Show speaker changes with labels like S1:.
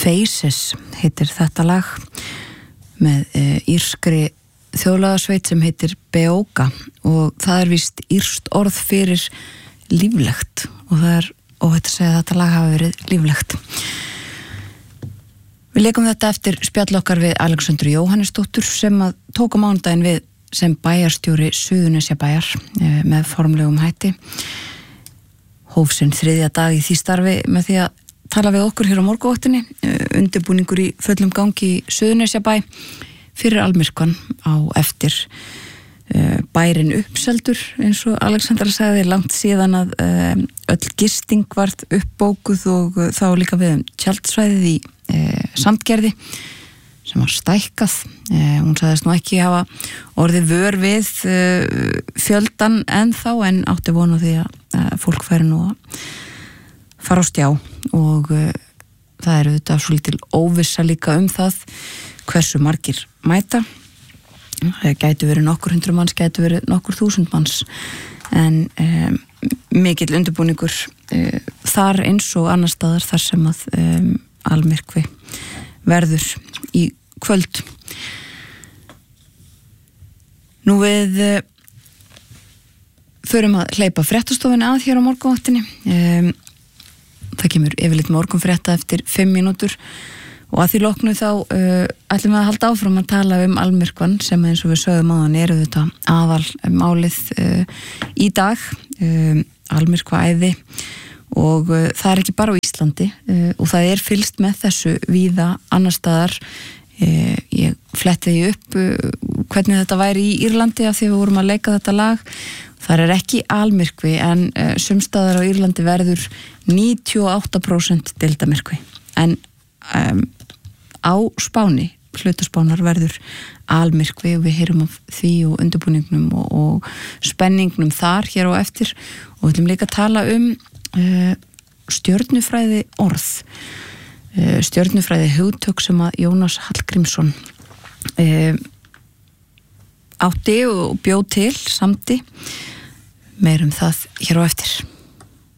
S1: Faces heitir þetta lag með írskri þjóðlagasveit sem heitir Beoga og það víst írskt orð fyrir líflegt og það óhætt að segja að þetta lag hafi verið líflegt. Við leikum þetta eftir spjall okkar við Alexandru Jóhannesdóttur sem að tók á mánudaginn við sem bæjarstjóri Suðurnesjabæjar með formlegum hætti. Hóf sinn 3. dag í því starfi með því að tala við okkur hér á morgunvaktinni, undirbúningur í fullum gangi í Suðurnesjabæ fyrir almyrkvann á eftir. Bærinn uppseldur eins og Alexandra sagði, langt síðan að öll gisting varð uppbókuð og þá líka við tjaldsvæðið í Sandgerði sem var stækkað. Hún sagðist nú ekki hafa orðið vör við fjöldan ennþá en átti vonu því að fólk færi nú að fara á stjá og það eru þetta svolítil óvissa líka það hversu margir mæta. Það gæti verið nokkur 100 manns, gæti verið nokkur 1000 manns en mikill undirbúningur þar eins og annar staðar þar sem að almyrkvi verður í kvöld. Nú við förum að hleypa fréttastofunni að hér á morgunvaktinni. Það kemur yfirleitt morgunfrétta eftir 5 mínútur og að því loknu þá ætlum við að halda áfram að tala almyrkvann sem eins og við sögum áðan eru þetta aðal málið í dag, almyrkvaæði og það er ekki bara á Íslandi og það fylgst með þessu víða annar staðar. Ég fletti því upp hvernig þetta væri í Írlandi af því við vorum að leika þetta lag. Það ekki almyrkvi en sumstaðar á Írlandi verður 98% deildarmyrkvi en á Spáni, hlutaspánar verður almyrkvi og við heyrum af því og undirbúningnum og spenningnum þar hér á eftir og við ætlum líka að tala stjörnufræði orð, stjörnufræði hugtök sem að Jónas Hallgrímsson átti og bjó til samti. Meirum það hér á eftir.